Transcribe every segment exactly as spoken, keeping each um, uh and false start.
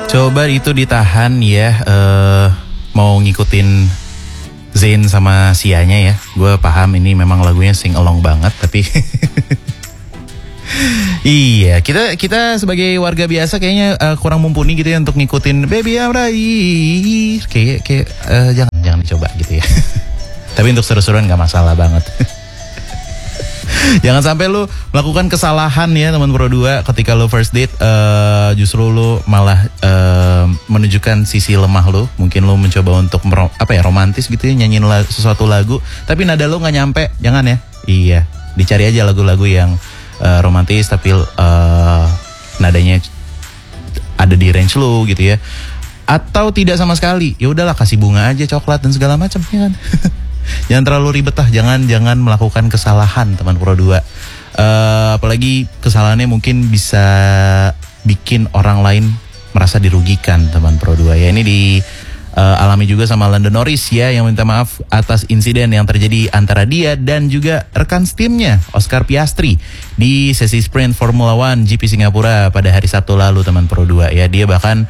Coba itu ditahan ya, uh, mau ngikutin Zayn sama Sianya ya. Gue paham ini memang lagunya sing along banget, tapi iya, kita kita sebagai warga biasa kayaknya uh, kurang mumpuni gitu ya untuk ngikutin Baby I'm Right. Kayak kayak uh, jangan jangan dicoba gitu ya. Tapi untuk seru-seruan nggak masalah banget. Jangan sampai lu melakukan kesalahan ya teman Pro dua ketika lu first date, uh, justru lu malah uh, menunjukkan sisi lemah lu. Mungkin lu mencoba untuk mer- apa ya romantis gitu ya, nyanyiin la- sesuatu lagu, tapi nada lu nggak nyampe. Jangan ya. Iya, dicari aja lagu-lagu yang uh, romantis tapi uh, nadanya ada di range lu gitu ya. Atau tidak sama sekali. Ya udahlah, kasih bunga aja, coklat dan segala macam ya kan. Jangan terlalu ribet lah, jangan jangan melakukan kesalahan teman Pro dua. Uh, apalagi kesalahannya mungkin bisa bikin orang lain merasa dirugikan teman Pro dua ya. Ini di uh, alami juga sama Lando Norris ya, yang minta maaf atas insiden yang terjadi antara dia dan juga rekan timnya Oscar Piastri di sesi sprint Formula One G P Singapura pada hari Sabtu lalu teman Pro dua ya. Dia bahkan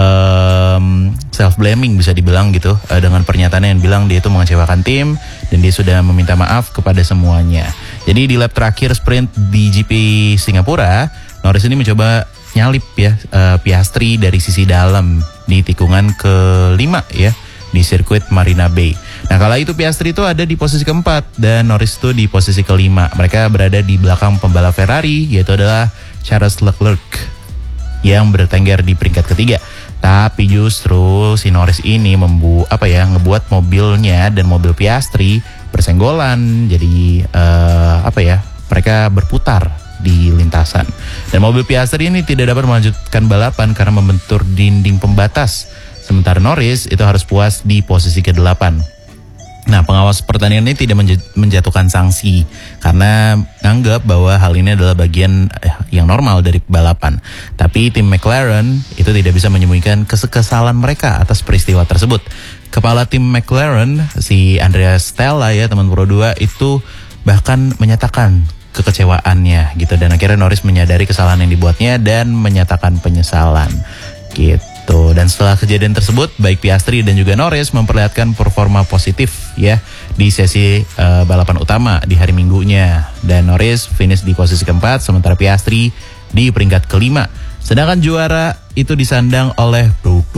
Um, self-blaming bisa dibilang gitu, uh, dengan pernyataannya yang bilang dia itu mengecewakan tim dan dia sudah meminta maaf kepada semuanya. Jadi di lap terakhir sprint di G P Singapura, Norris ini mencoba nyalip ya uh, Piastri dari sisi dalam di tikungan kelima ya di sirkuit Marina Bay. Nah kala itu Piastri itu ada di posisi keempat dan Norris itu di posisi kelima. Mereka berada di belakang pembalap Ferrari, yaitu adalah Charles Leclerc yang bertengger di peringkat ketiga. Tapi justru si Norris ini membu apa ya ngebuat mobilnya dan mobil Piastri bersenggolan. Jadi uh, apa ya mereka berputar di lintasan dan mobil Piastri ini tidak dapat melanjutkan balapan karena membentur dinding pembatas. Sementara Norris itu harus puas di posisi kedelapan. Nah, pengawas pertandingan ini tidak menjatuhkan sanksi karena menganggap bahwa hal ini adalah bagian yang normal dari balapan. Tapi tim McLaren itu tidak bisa menyembunyikan kekesalan mereka atas peristiwa tersebut. Kepala tim McLaren, si Andrea Stella ya teman Pro dua itu bahkan menyatakan kekecewaannya gitu. Dan akhirnya Norris menyadari kesalahan yang dibuatnya dan menyatakan penyesalan gitu. Dan setelah kejadian tersebut, baik Piastri dan juga Norris memperlihatkan performa positif ya di sesi uh, balapan utama di hari Minggunya. Dan Norris finish di posisi keempat, sementara Piastri di peringkat kelima. Sedangkan juara itu disandang oleh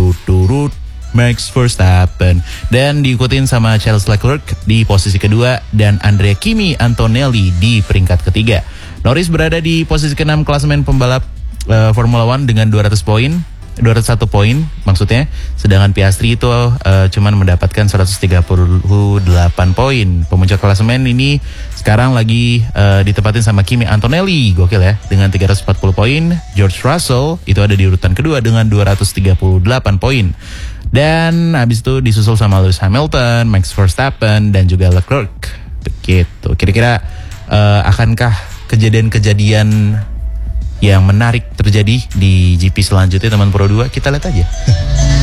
Max Verstappen dan diikutin sama Charles Leclerc di posisi kedua dan Andrea Kimi Antonelli di peringkat ketiga. Norris berada di posisi keenam klasemen pembalap uh, Formula One dengan dua ratus poin. dua ratus satu poin maksudnya, sedangkan Piastri itu uh, cuman mendapatkan seratus tiga puluh delapan poin. Pemuncak klasemen ini sekarang lagi uh, ditempatin sama Kimi Antonelli, gokil ya, dengan tiga ratus empat puluh poin. George Russell itu ada di urutan kedua dengan dua ratus tiga puluh delapan poin. Dan habis itu disusul sama Lewis Hamilton, Max Verstappen dan juga Leclerc. Begitu. Kira-kira uh, akankah kejadian-kejadian yang menarik terjadi di G P selanjutnya teman Pro dua? Kita lihat aja.